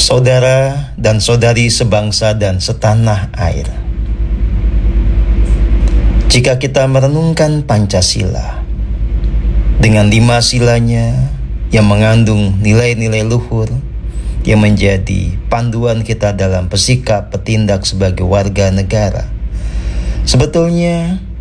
Saudara dan saudari sebangsa dan setanah air, jika kita merenungkan Pancasila dengan 5 silanya yang mengandung nilai-nilai luhur yang menjadi panduan kita dalam bersikap bertindak sebagai warga negara, sebetulnya